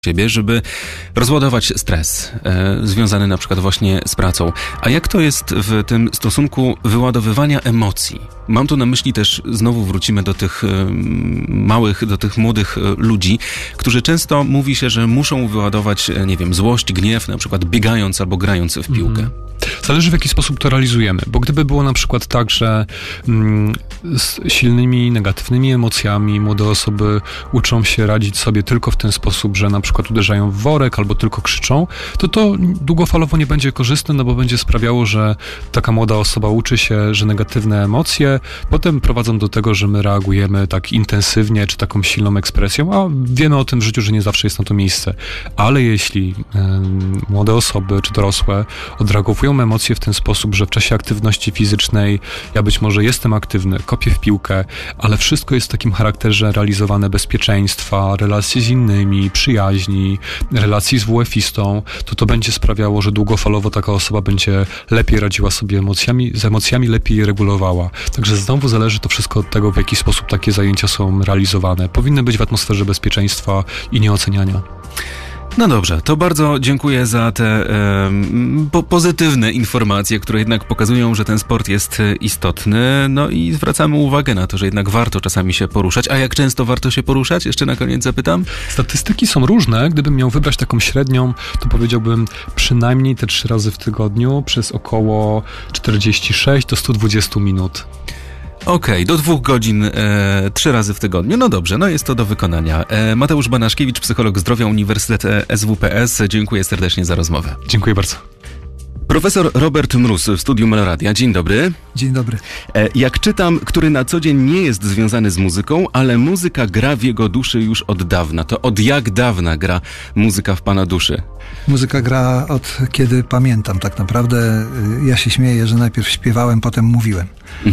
siebie, żeby rozładować stres związany na przykład właśnie z pracą. A jak to jest w tym stosunku wyładowywania emocji? Mam tu na myśli też, znowu wrócimy do tych do tych młodych ludzi, którzy często mówi się, że muszą wyładować, nie wiem, złość, gniew, na przykład biegając albo grając w piłkę. Zależy, w jaki sposób to realizujemy, bo gdyby było na przykład tak, że z silnymi, negatywnymi emocjami młode osoby uczą się radzić sobie tylko w ten sposób, że na przykład uderzają w worek albo tylko krzyczą, to długofalowo nie będzie korzystne, no bo będzie sprawiało, że taka młoda osoba uczy się, że negatywne emocje potem prowadzą do tego, że my reagujemy tak intensywnie, czy taką silną ekspresją, a wiemy o tym w życiu, że nie zawsze jest na to miejsce. Ale jeśli młode osoby, czy dorosłe odreagowują emocje w ten sposób, że w czasie aktywności fizycznej ja być może jestem aktywny, kopię w piłkę, ale wszystko jest w takim charakterze realizowane bezpieczeństwa, relacji z innymi, przyjaźni, relacji z WF-istą, to będzie sprawiało, że długofalowo taka osoba będzie lepiej radziła sobie z emocjami lepiej je regulowała. Także znowu zależy to wszystko od tego, w jaki sposób takie zajęcia są realizowane. Powinny być w atmosferze bezpieczeństwa i nieoceniania. No dobrze, to bardzo dziękuję za te pozytywne informacje, które jednak pokazują, że ten sport jest istotny. No i zwracamy uwagę na to, że jednak warto czasami się poruszać. A jak często warto się poruszać? Jeszcze na koniec zapytam. Statystyki są różne. Gdybym miał wybrać taką średnią, to powiedziałbym przynajmniej te 3 razy w tygodniu przez około 46 do 120 minut. Okej, do 2 godzin 3 razy w tygodniu. No dobrze, no jest to do wykonania. Mateusz Banaszkiewicz, psycholog zdrowia, Uniwersytet SWPS. Dziękuję serdecznie za rozmowę. Dziękuję bardzo. Profesor Robert Mróz w studiu Meloradia. Dzień dobry. Dzień dobry. Jak czytam, który na co dzień nie jest związany z muzyką, ale muzyka gra w jego duszy już od dawna. To od jak dawna gra muzyka w pana duszy? Muzyka gra od kiedy pamiętam. Tak naprawdę ja się śmieję, że najpierw śpiewałem, potem mówiłem.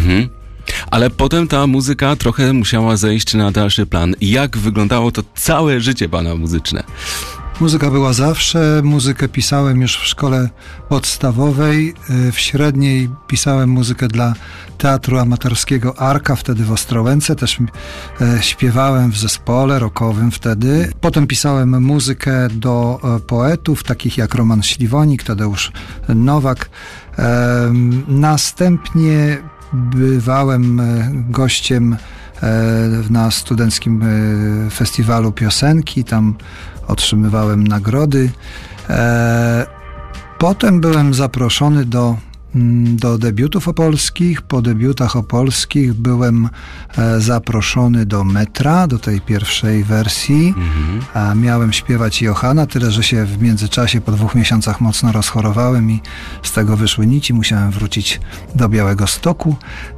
Ale potem ta muzyka trochę musiała zejść na dalszy plan. Jak wyglądało to całe życie pana muzyczne? Muzyka była zawsze. Muzykę pisałem już w szkole podstawowej. W średniej pisałem muzykę dla teatru amatorskiego Arka, wtedy w Ostrołęce. Też śpiewałem w zespole rockowym wtedy. Potem pisałem muzykę do poetów, takich jak Roman Śliwonik, Tadeusz Nowak. Następnie bywałem gościem na studenckim festiwalu piosenki, tam otrzymywałem nagrody. Potem byłem zaproszony do debiutów opolskich. Po debiutach opolskich byłem zaproszony do Metra, do tej pierwszej wersji. Miałem śpiewać Johana, tyle że się w międzyczasie po 2 miesiącach mocno rozchorowałem i z tego wyszły nici. Musiałem wrócić do Białegostoku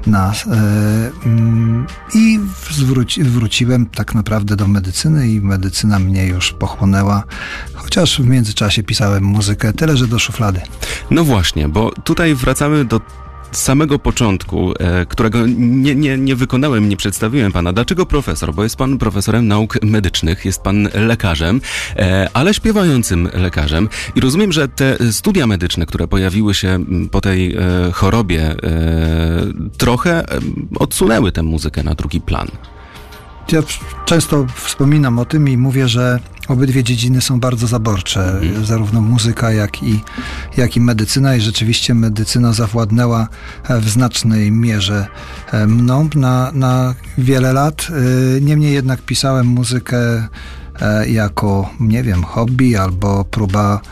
i wróciłem tak naprawdę do medycyny i medycyna mnie już pochłonęła, chociaż w międzyczasie pisałem muzykę, tyle że do szuflady. No właśnie, bo tutaj wracamy do samego początku, którego nie wykonałem, nie przedstawiłem pana. Dlaczego profesor? Bo jest pan profesorem nauk medycznych, jest pan lekarzem, ale śpiewającym lekarzem. I rozumiem, że te studia medyczne, które pojawiły się po tej chorobie, trochę odsunęły tę muzykę na drugi plan. Ja często wspominam o tym i mówię, że obydwie dziedziny są bardzo zaborcze, zarówno muzyka, jak i medycyna, i rzeczywiście medycyna zawładnęła w znacznej mierze mną na wiele lat. Niemniej jednak pisałem muzykę jako, nie wiem, hobby albo próba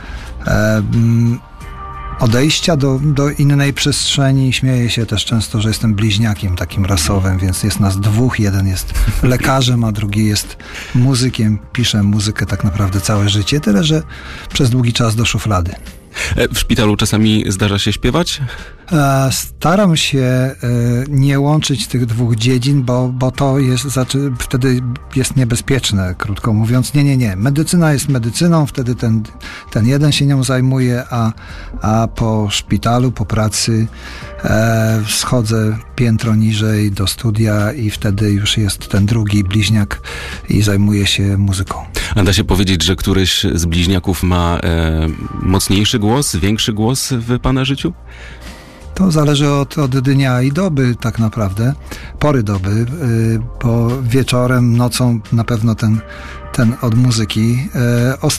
odejścia do innej przestrzeni. Śmieję się też często, że jestem bliźniakiem takim rasowym, więc jest nas 2. Jeden jest lekarzem, a drugi jest muzykiem. Piszę muzykę tak naprawdę całe życie, tyle że przez długi czas do szuflady. W szpitalu czasami zdarza się śpiewać? Staram się nie łączyć tych 2 dziedzin, bo to jest, wtedy jest niebezpieczne, krótko mówiąc. Nie. Medycyna jest medycyną, wtedy ten jeden się nią zajmuje, a po szpitalu, po pracy schodzę piętro niżej do studia i wtedy już jest ten drugi bliźniak i zajmuje się muzyką. A da się powiedzieć, że któryś z bliźniaków ma mocniejszy głos, większy głos w pana życiu? To zależy od dnia i doby tak naprawdę, pory doby, bo wieczorem, nocą na pewno ten od muzyki.